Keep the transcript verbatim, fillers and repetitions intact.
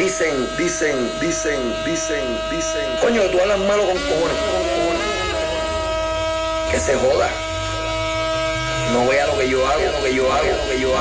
dicen, dicen, dicen, dicen, dicen. Coño, tú hablas malo con cojones. Que se joda. No vea lo que yo hago, lo que yo hago, lo que yo hago.